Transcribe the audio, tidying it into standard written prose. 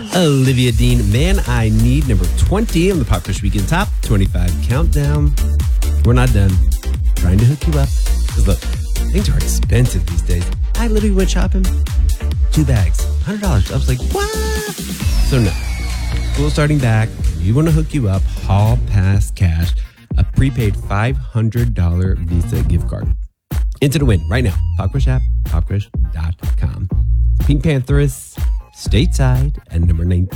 Olivia Dean, Man I Need, number 20 on the Pop Crush Weekend Top 25 Countdown. We're not done. Trying to hook you up. Because look, things are expensive these days. I literally went shopping. 2 bags, $100. I was like, what? So no. School starting back. We want to hook you up. Hall Pass Cash. A prepaid $500 Visa gift card. Into the win right now. Pop Crush app, popcrush.com. Pink Panthers, Stateside, at number 19.